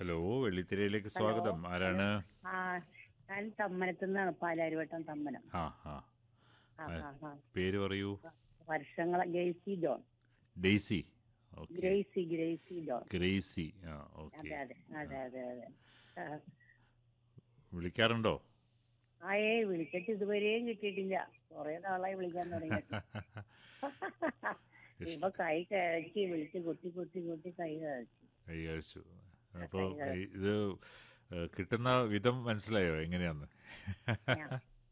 Hello, വെള്ളിത്തിരയിലേക്ക് hello. സ്വാഗതം. Hello. ആരാണ്? ആ ഞാൻ തമ്മനത്തു നിന്നാണ്, പാലാരിവട്ടം തമ്മനം. ആ ആ ആ ആ, ആ ആ പേര് പറയൂ. വർഷങ്ങളെ Gracy John. Daisy. Okay. Gracy John. Gracy. ആ, ഓക്കെ. അതെ അതെ അതെ അതെ അതെ. ആ, വിളിക്കാറുണ്ടോ? വിളിച്ചിട്ട് ഇതുവരെയും കിട്ടിയിട്ടില്ല. കുറെ നാളായി വിളിക്കാൻ തുടങ്ങിയിട്ട്. ഇപ്പൊ കൈ കഴിച്ച് വിളിച്ച് കുത്തി കുത്തി കുത്തി കൈ കഴിച്ചു. കഴിച്ചു. അപ്പോൾ കൈ കഴിച്ചു. ഇത് കിട്ടുന്ന വിധം മനസ്സിലായോ എങ്ങനെയാന്ന്? ഞാൻ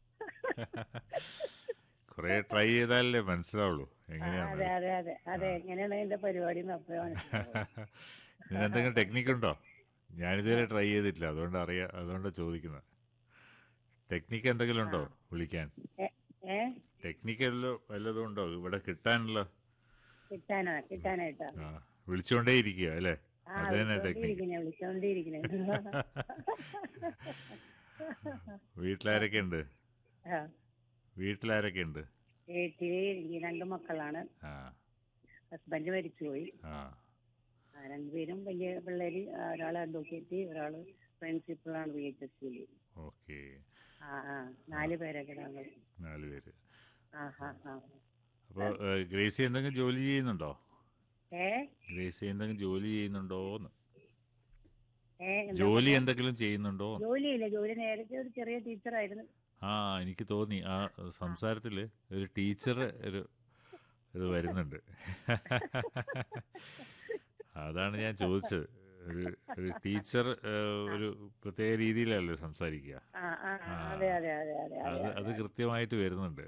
കുറേ ട്രൈ ചെയ്താലല്ലേ മനസ്സിലാവുള്ളൂ അതെ എങ്ങനെയാന്ന്. അതെ അതെ അതെ. എങ്ങനെയാണ് എന്റെ പരിപാടി എന്ന് അപ്പോഴേ മനസ്സിലാവും. ഇതിനെന്തെങ്കിലും ടെക്നിക്ക് ഉണ്ടോ? ഞാനിതുവരെ ട്രൈ ചെയ്തിട്ടില്ല, അതുകൊണ്ടാണ് ചോദിക്കുന്നത്. ടെക്നിക്ക് എന്തെങ്കിലും ആ ഉണ്ടോ വിളിക്കാൻ? ഏ ഏ ടെക്നിക്ക് വല്ലതും ഉണ്ടോ ഇവിടെ കിട്ടാനുള്ള? കിട്ടാനായിട്ടാ. ആ, വിളിച്ചുകൊണ്ടേ ഇരിക്കുക അല്ലേ? അത് തന്നെ ടെക്നിക്ക്. വിളിച്ചോണ്ടിരിക്കണേ. വീട്ടിലാരൊക്കെ ഉണ്ട്? ആ, വീട്ടിലാരൊക്കെ ഉണ്ട്? വീട്ടില് എനിക്ക് രണ്ട് മക്കളാണ്. ആ ഹസ്ബൻഡ് മരിച്ചുപോയി. ആ രണ്ടുപേരും വലിയ പിള്ളേര്. ഒരാൾ അഡ്വക്കേറ്റ്, ഒരാള് പ്രിൻസിപ്പളാണ് VHSC. ഓക്കെ. ആ ആ 4 പേരൊക്കെ ഞങ്ങൾ. 4 പേര്. ആ ആ ആ. അപ്പോൾ ഗ്രേസി എന്തെങ്കിലും ജോലി ചെയ്യുന്നുണ്ടോ? ഏ ഗ്രേസി എന്തെങ്കിലും ജോലി ചെയ്യുന്നുണ്ടോന്ന്? എന്താ ജോലി പറഞ്ഞേ? എന്തെങ്കിലും ചെയ്യുന്നുണ്ടോ? ജോലിയില്ല. ജോലി നേരത്തെ ഒരു ചെറിയ ടീച്ചറായിരുന്നു. ആ, എനിക്ക് തോന്നി ആ ആ സംസാരത്തിൽ ഒരു ടീച്ചർ ഒരു ഇത് വരുന്നുണ്ട്. അതാണ് ഞാൻ ചോദിച്ചത്. ഒരു ഒരു ടീച്ചർ ഒരു പ്രത്യേക രീതിയിലല്ലേ സംസാരിക്കുക. ആ ആ ആ, അതെ അതെ അതെ അതെ അതെ അത് അതെ. കൃത്യമായിട്ട് വരുന്നുണ്ട്.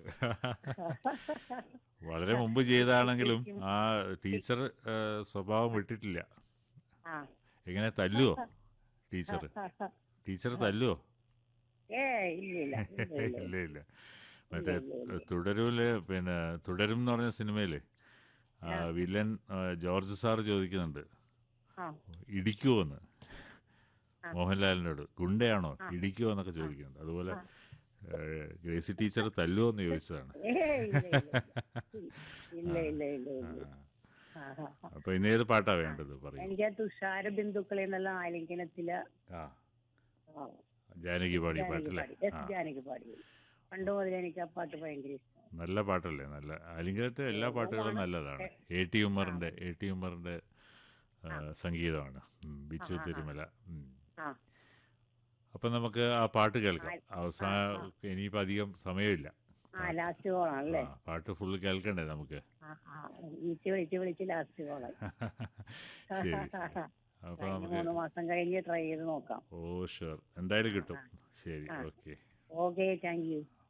വളരെ മുമ്പ് ചെയ്താണെങ്കിലും ആ ടീച്ചർ സ്വഭാവം വിട്ടിട്ടില്ല. ആ എങ്ങനെ തല്ലുവോ ടീച്ചർ? ടീച്ചർ തല്ലുവോ? ഏ ഇല്ല ഇല്ല ഇല്ല ഇല്ല ഇല്ല ഇല്ല. ഇല്ല മറ്റേ ഇല്ല ഇല്ല. തുടരൂല്, പിന്നെ തുടരും എന്ന് പറഞ്ഞ സിനിമയില് ആ വില്ലൻ ജോർജ് സാർ ചോദിക്കുന്നുണ്ട്, ആ ഇടിക്കുവോ എന്ന് ആ മോഹൻലാലിനോട്. ഗുണ്ടയാണോ, ആ ഇടിക്കുവോ എന്നൊക്കെ ആ ചോദിക്കുന്നുണ്ട്. അതുപോലെ ആ. ഗ്രേസി ടീച്ചർ തല്ലുവോ എന്ന് ചോദിച്ചതാണ്. ഏ ഇല്ല ഇല്ല ഇല്ല ആ ഇല്ല ഇല്ല ആ ഇല്ല. ആ ആ ആ. അപ്പൊ ഇന്ന് ഏത് പാട്ടാ ആ. വേണ്ടത് പറയൂ. എനിക്ക് ആ തുഷാര ബിന്ദുക്കളെ എന്നുള്ള ആലിംഗനത്തില് ആ, ആ, ജാനകി പാടിയ ജാനകി പാട്ടല്ലേ? പാടി, ആ, ജാനകി പാടി. പണ്ട് മുതൽ എനിക്ക് ആ പാട്ട് ഭയങ്കര ഇഷ്ടമാണ്. നല്ല പാട്ടല്ലേ? നല്ല ആലിംഗനത്തെ എല്ലാ പാട്ടുകളും ഓമാണ്. നല്ലതാണ്. ഏ, ആ എ ടി ഉമ്മറിന്റെ ആ സംഗീതമാണ്. ആ ബിച്ചു ആ തിരുമല. ആ അപ്പം നമുക്ക് ആ പാട്ട് ആ കേൾക്കാം. ആ ആ ഇനിയിപ്പോൾ അധികം സമയമില്ല. ആ പാട്ട് ലാസ്റ്റ് കോളാണല്ലേ? പാട്ട് ഫുള്ള് കേൾക്കണ്ടേ നമുക്ക്? ആ ആ വിളിച്ച് ലാസ്റ്റ് കോളായി. ശരി ശരി. അപ്പോൾ കഴിഞ്ഞ നമുക്ക് 3 മാസം കഴിഞ്ഞ് ട്രൈ ചെയ്ത് നോക്കാം. ഷുവർ എന്തായാലും ആ കിട്ടും. ആ ശരി, ആ ഓക്കെ. ഓക്കെ. Thank you.